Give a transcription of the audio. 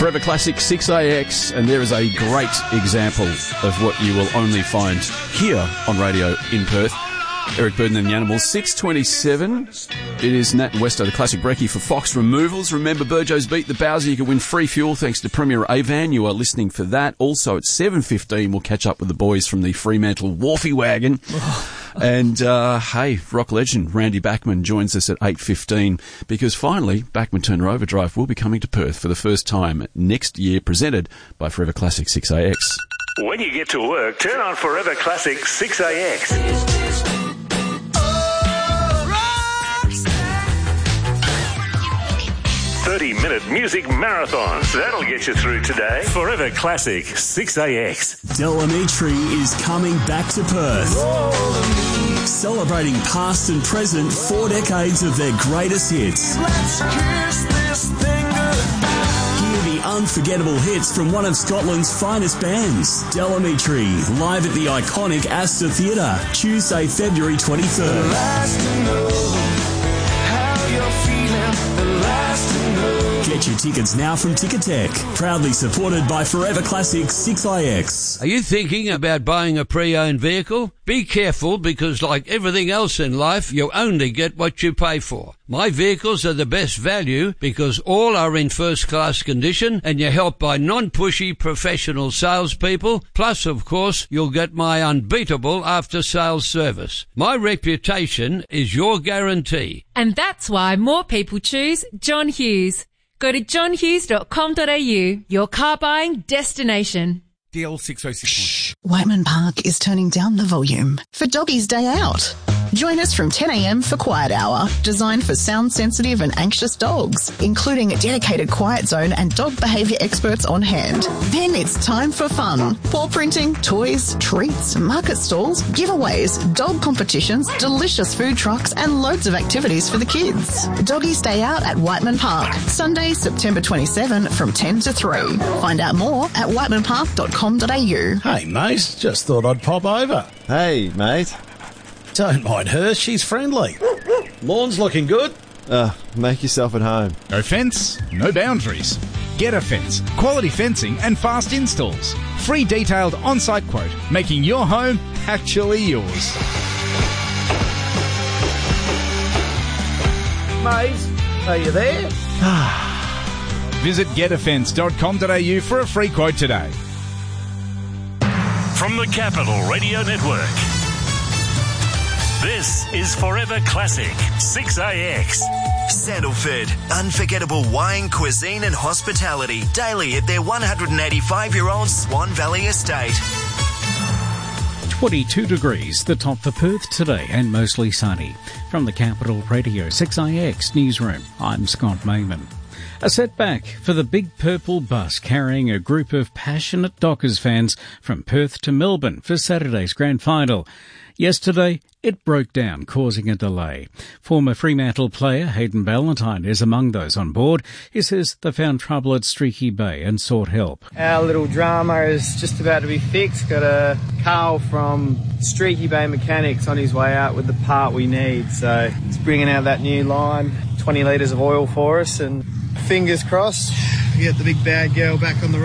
Forever Classic 6AX, and there is a great example of what you will only find here on radio in Perth. Eric Burden and the Animals, 6:27. It is Nat and Westo, the classic brekkie for Fox Removals. Remember, Burjo's Beat the Bowser. You can win free fuel thanks to Premier Avan. You are listening for that. Also at 7:15, we'll catch up with the boys from the Fremantle Wharfie Wagon. And, hey, rock legend Randy Bachman joins us at 8:15 because finally, Bachman Turner Overdrive will be coming to Perth for the first time next year, presented by Forever Classic 6AX. When you get to work, turn on Forever Classic 6AX. 30-minute music marathons. That'll get you through today. Forever Classic 6AX. Del Amitri is coming back to Perth. Celebrating past and present 4 decades of their greatest hits. Let's kiss this thing goodbye. Hear the unforgettable hits from one of Scotland's finest bands. Del Amitri, live at the iconic Astor Theatre, Tuesday, February 23rd. The last to know how you're feeling. The last to know. Get your tickets now from Ticketek. Proudly supported by Forever Classic 6IX. Are you thinking about buying a pre-owned vehicle? Be careful because like everything else in life, you only get what you pay for. My vehicles are the best value because all are in first-class condition and you're helped by non-pushy professional salespeople. Plus, of course, you'll get my unbeatable after-sales service. My reputation is your guarantee. And that's why more people choose John Hughes. Go to johnhughes.com.au, your car buying destination. DL 606. Shh. Whiteman Park is turning down the volume for Doggies Day Out. Join us from 10 a.m. for Quiet Hour, designed for sound-sensitive and anxious dogs, including a dedicated quiet zone and dog behaviour experts on hand. Then it's time for fun. Paw printing, toys, treats, market stalls, giveaways, dog competitions, delicious food trucks and loads of activities for the kids. Doggies Day Out at Whiteman Park, Sunday, September 27 from 10 to 3. Find out more at whitemanpark.com.au. Hey, mate, just thought I'd pop over. Hey, mate. Don't mind her, she's friendly. Lawn's looking good. Make yourself at home. No fence, no boundaries. Get a Fence. Quality fencing and fast installs. Free detailed on-site quote, making your home actually yours. Mate, are you there? Visit getafence.com.au for a free quote today. From the Capital Radio Network, this is Forever Classic 6AX. Sandalford, unforgettable wine, cuisine and hospitality daily at their 185-year-old Swan Valley estate. 22 degrees, the top for Perth today and mostly sunny. From the Capital Radio 6IX newsroom, I'm Scott Mayman. A setback for the Big Purple bus carrying a group of passionate Dockers fans from Perth to Melbourne for Saturday's grand final. Yesterday, it broke down, causing a delay. Former Fremantle player Hayden Ballantyne is among those on board. He says they found trouble at Streaky Bay and sought help. Our little drama is just about to be fixed. Got a Carl from Streaky Bay Mechanics on his way out with the part we need. So it's bringing out that new line, 20 litres of oil for us, and fingers crossed we get the big bad girl back on the